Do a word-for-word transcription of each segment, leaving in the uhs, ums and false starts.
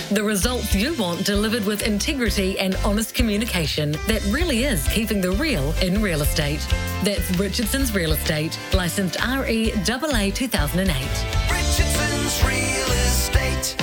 The results you want delivered with integrity and honest communication that really is keeping the real in real estate. That's Richardson's Real Estate, licensed R E A A two thousand eight. Richardson's Real Estate.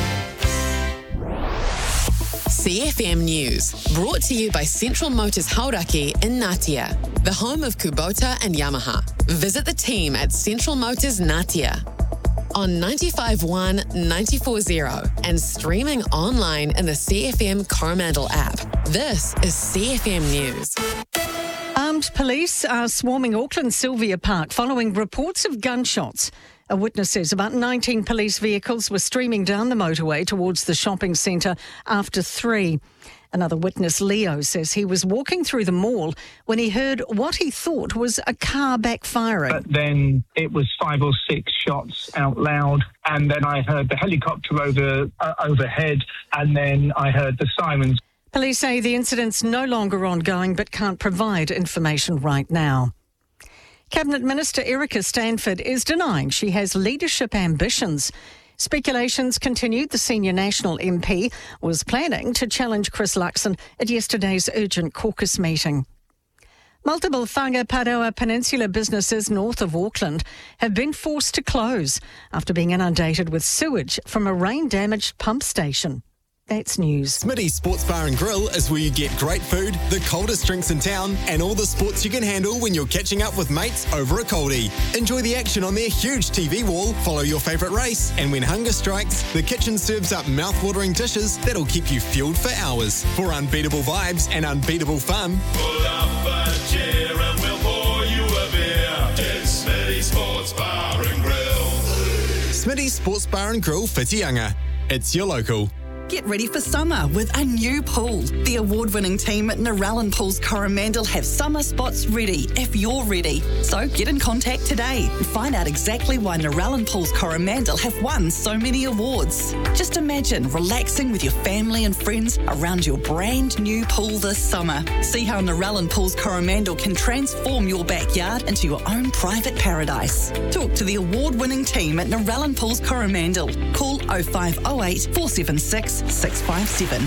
C F M News, brought to you by Central Motors Hauraki in Ngatea, the home of Kubota and Yamaha. Visit the team at Central Motors Ngatea on ninety-five point one, ninety-four point zero and streaming online in the C F M Coromandel app. This is C F M News. Armed police are swarming Auckland Sylvia Park following reports of gunshots. A witness says about nineteen police vehicles were streaming down the motorway towards the shopping centre after three. Another witness, Leo, says he was walking through the mall when he heard what he thought was a car backfiring. But then it was five or six shots out loud, and then I heard the helicopter over uh, overhead, and then I heard the sirens. Police say the incident's no longer ongoing but can't provide information right now. Cabinet Minister Erica Stanford is denying she has leadership ambitions. Speculations continued the senior National M P was planning to challenge Chris Luxon at yesterday's urgent caucus meeting. Multiple Whangaparoa Peninsula businesses north of Auckland have been forced to close after being inundated with sewage from a rain-damaged pump station. That's news. Smitty's Sports Bar and Grill is where you get great food, the coldest drinks in town, and all the sports you can handle when you're catching up with mates over a coldie. Enjoy the action on their huge T V wall, follow your favourite race, and when hunger strikes, the kitchen serves up mouth-watering dishes that'll keep you fueled for hours. For unbeatable vibes and unbeatable fun, pull up a chair and we'll pour you a beer. It's Smitty's Sports Bar and Grill. Smitty's Sports Bar and Grill, Whitianga. It's your local. Get ready for summer with a new pool. The award-winning team at Narellan Pools Coromandel have summer spots ready if you're ready. So get in contact today and find out exactly why Narellan Pools Coromandel have won so many awards. Just imagine relaxing with your family and friends around your brand new pool this summer. See how Narellan Pools Coromandel can transform your backyard into your own private paradise. Talk to the award-winning team at Narellan Pools Coromandel. Call oh five oh eight, four seven six, six five seven.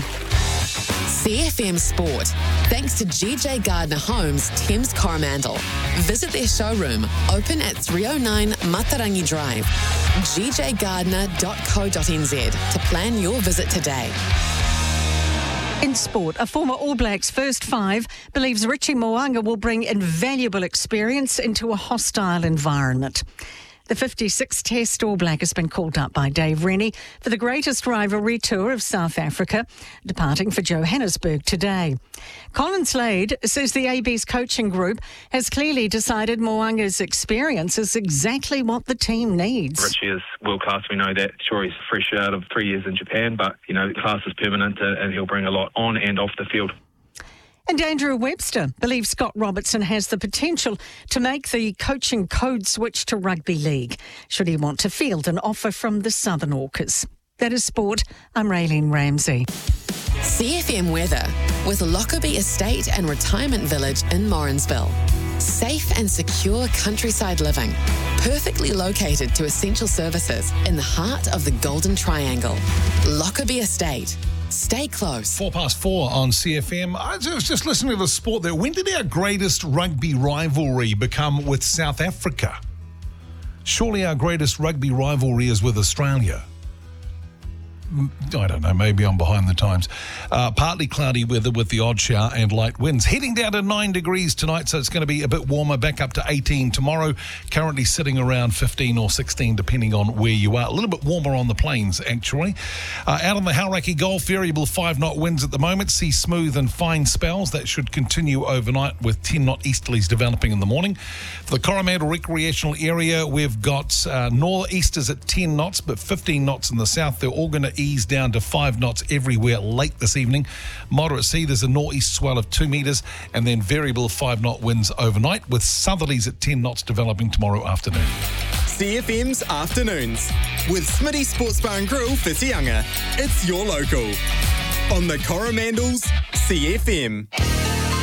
C F M Sport, thanks to G J Gardner Homes, Thames Coromandel. Visit their showroom, open at three oh nine Matarangi Drive, g j gardner dot co dot n z to plan your visit today. In sport, a former All Blacks first five believes Richie Mo'unga will bring invaluable experience into a hostile environment. The fifty-sixth Test All Black has been called up by Dave Rennie for the greatest rivalry tour of South Africa, departing for Johannesburg today. Colin Slade says the A B's coaching group has clearly decided Mo'unga's experience is exactly what the team needs. Richie is world class, we know that. Sure, he's fresh out of three years in Japan, but, you know, class is permanent uh, and he'll bring a lot on and off the field. And Andrew Webster believes Scott Robertson has the potential to make the coaching code switch to rugby league, should he want to field an offer from the Southern Orcas. That is sport. I'm Raylene Ramsey. C F M weather with Lockerbie Estate and Retirement Village in Morrinsville. Safe and secure countryside living, perfectly located to essential services in the heart of the Golden Triangle. Lockerbie Estate. Stay close. Four past four on C F M. I was just listening to the sport there. When did our greatest rugby rivalry become with South Africa? Surely our greatest rugby rivalry is with Australia. I don't know, maybe I'm behind the times. Uh, partly cloudy weather with the odd shower and light winds. Heading down to nine degrees tonight, so it's going to be a bit warmer, back up to eighteen tomorrow. Currently sitting around fifteen or sixteen, depending on where you are. A little bit warmer on the plains, actually. Uh, out on the Hauraki Gulf, variable five-knot winds at the moment. See smooth and fine spells. That should continue overnight with ten-knot easterlies developing in the morning. For the Coromandel recreational area, we've got uh, northeasters at ten knots, but fifteen knots in the south. They're all going to ease down to five knots everywhere late this evening. Moderate sea, there's a northeast swell of two metres, and then variable five-knot winds overnight, with southerlies at ten knots developing tomorrow afternoon. C F M's Afternoons with Smitty Sports Bar and Grill, Whitianga. It's your local. On the Coromandel's C F M.